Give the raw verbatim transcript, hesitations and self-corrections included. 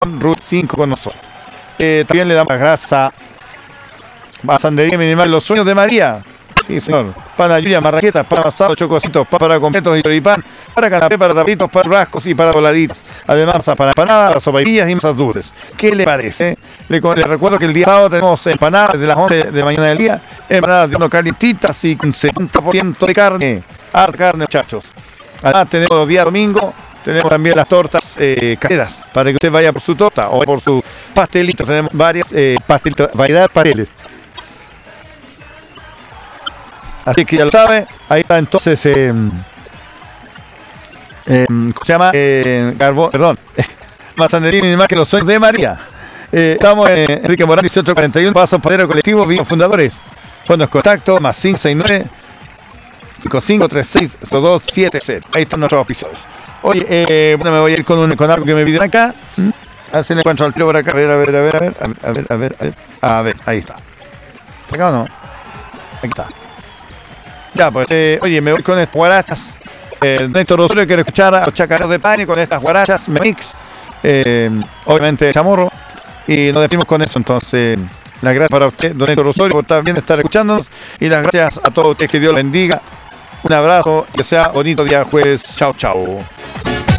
Ruth cinco con nosotros. Eh, también le damos las gracias a Sandería Minimal Los Sueños de María. Sí, señor. Pana lluvia, marraquetas, pan asado, chococitos, pan para completos y choripán, para canapé, para tapitos, para rascos y para doladitas. Además, para empanadas, sopaipillas y masas dulces. ¿Qué le parece? Le, le recuerdo que el día sábado tenemos empanadas desde las once de mañana del día, empanadas de uno calientitas y con setenta por ciento de carne. Harta carne, muchachos. Además, tenemos los días domingo, tenemos también las tortas eh, caseras, para que usted vaya por su torta o por su pastelito. Tenemos varias eh, pastelitos, variedad de pasteles. Así que ya lo sabe, ahí está entonces, eh, eh, ¿cómo se llama? Eh, Carbón, perdón, Masandería Minimal que Los Sueños de María. Eh, estamos en Enrique Morán, dieciocho cuarenta y uno, Paso Padero Colectivo, Vivos Fundadores. Fondos de contacto, más cinco seis nueve, cinco cinco tres seis, cero dos siete cero. Ahí están nuestros oficios. Oye, eh, bueno, me voy a ir con, un, con algo que me pidieron acá. ¿Mm? A ver si le encuentro al tiro por acá. A ver, a ver, a ver, a ver, a ver, a ver, a ver, a ver, a ver, ahí está. ¿Está acá o no? Aquí está. Ya, pues, eh, oye, me voy con estas guarachas. Eh, Néstor Osorio quiero escuchar a los chacareros de Pani con estas guarachas, mix. Eh, obviamente, chamorro. Y nos despedimos con eso, entonces. Las gracias para usted, don Néstor Osorio, por estar bien, estar escuchándonos. Y las gracias a todos ustedes, que Dios los bendiga. Un abrazo, que sea bonito día jueves. Chao, chao.